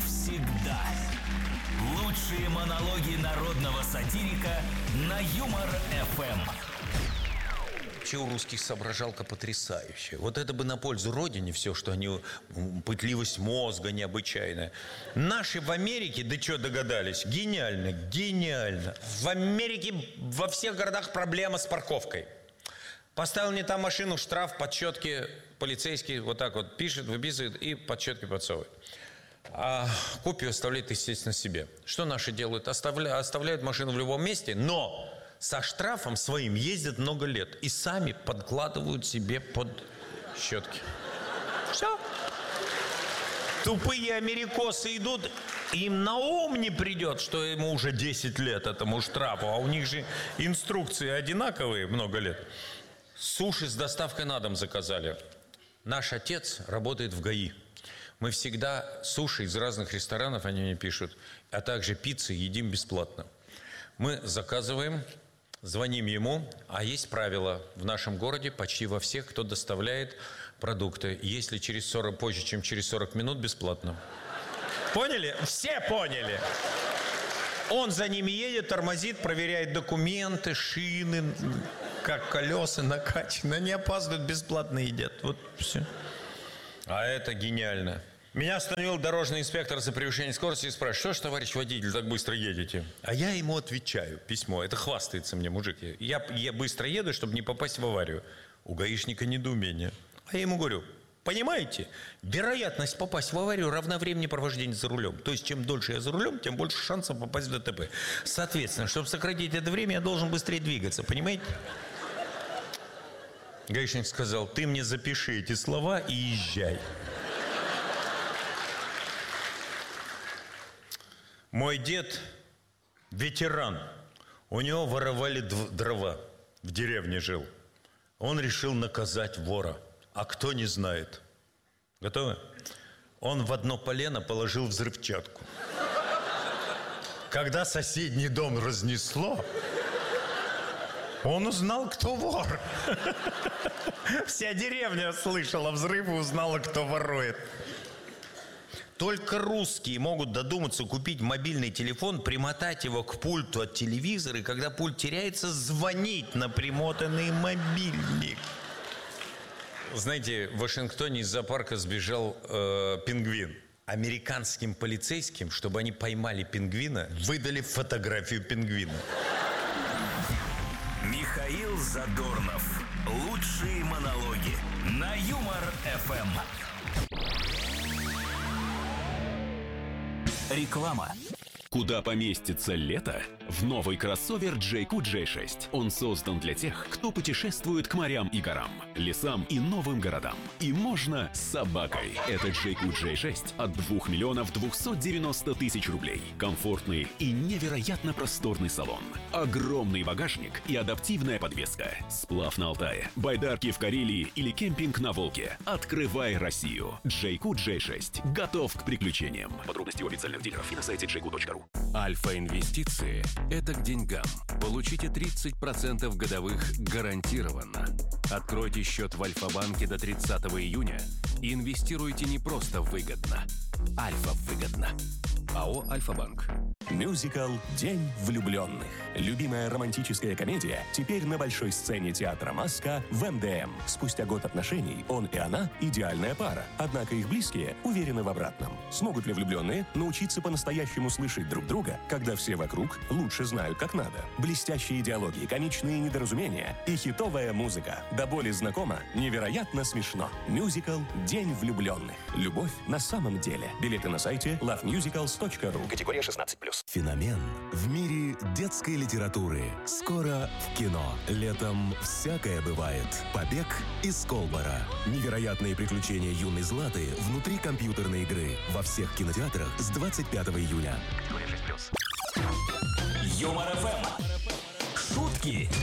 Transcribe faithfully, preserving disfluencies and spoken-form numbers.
навсегда. Лучшие монологи народного сатирика на Юмор-эф эм. Вообще у русских соображалка потрясающая. Вот это бы на пользу родине все, что они... Пытливость мозга необычайная. Наши в Америке, да что догадались? Гениально, гениально. В Америке во всех городах проблема с парковкой. Поставил не там машину, штраф, подсчетки, полицейский вот так вот пишет, выписывает и подсчетки подсовывает. А копию оставляет, естественно, себе. Что наши делают? Оставля... Оставляют машину в любом месте, но со штрафом своим ездят много лет. И сами подкладывают себе под щетки. Все. Тупые америкосы идут, им на ум не придет, что ему уже десять лет, этому штрафу. А у них же инструкции одинаковые много лет. Суши с доставкой на дом заказали. Наш отец работает в ГАИ. Мы всегда суши из разных ресторанов, они мне пишут, а также пиццы едим бесплатно. Мы заказываем, звоним ему, а есть правило в нашем городе почти во всех, кто доставляет продукты. Если через сорок, позже, чем через сорок минут, бесплатно. Поняли? Все поняли. Он за ними едет, тормозит, проверяет документы, шины, как колеса накачаны. Они опаздывают, бесплатно едят. Вот все. А это гениально. Меня остановил дорожный инспектор за превышение скорости и спрашивает: что ж, товарищ водитель, так быстро едете? А я ему отвечаю, письмо, это хвастается мне мужик. Я, я быстро еду, чтобы не попасть в аварию. У гаишника недоумение. А я ему говорю: понимаете, вероятность попасть в аварию равна времени провождения за рулем. То есть, чем дольше я за рулем, тем больше шансов попасть в ДТП. Соответственно, чтобы сократить это время, я должен быстрее двигаться, понимаете? Гаишник сказал: ты мне запиши эти слова и езжай. Мой дед ветеран. У него воровали дрова. В деревне жил. Он решил наказать вора. А кто не знает? Готовы? Он в одно полено положил взрывчатку. Когда соседний дом разнесло, он узнал, кто вор. Вся деревня слышала взрыв и узнала, кто ворует. Только русские могут додуматься купить мобильный телефон, примотать его к пульту от телевизора, и когда пульт теряется, звонить на примотанный мобильник. Знаете, в Вашингтоне из зоопарка сбежал э, пингвин. Американским полицейским, чтобы они поймали пингвина, выдали фотографию пингвина. Михаил Задорнов. Лучшие монологи на Юмор-эф эм. Реклама. Куда поместится лето? В новый кроссовер джей кью джей шесть. Он создан для тех, кто путешествует к морям и горам, лесам и новым городам. И можно с собакой. Это джей кью джей шесть от двух миллионов двухсот девяноста тысяч рублей. Комфортный и невероятно просторный салон. Огромный багажник и адаптивная подвеска. Сплав на Алтае, байдарки в Карелии или кемпинг на Волге. Открывай Россию. джей кью джей шесть. Готов к приключениям. Подробности у официальных дилеров и на сайте джей кью точка ру. Альфа-инвестиции – это к деньгам. Получите тридцать процентов годовых гарантированно. Откройте счет в Альфа-банке до тридцатого июня и инвестируйте не просто выгодно. Альфа-выгодно. АО «Альфа-банк». Мюзикл «День влюбленных». Любимая романтическая комедия теперь на большой сцене театра «Маска» в эм дэ эм. Спустя год отношений он и она – идеальная пара. Однако их близкие уверены в обратном. Смогут ли влюбленные научиться по-настоящему слышать друг друга, когда все вокруг лучше знают, как надо? Блестящие диалоги, комичные недоразумения и хитовая музыка. До боли знакома, невероятно смешно. Мюзикл «День влюбленных». Любовь на самом деле. Билеты на сайте лав мюзиклс точка ру. Категория шестнадцать плюс. Феномен в мире детской литературы. Скоро в кино. Летом всякое бывает. Побег из Колбара. Невероятные приключения юной Златы внутри компьютерной игры. Во всех кинотеатрах с двадцать пятого июня. Категория шесть плюс. Юмор-эф эм. Шутки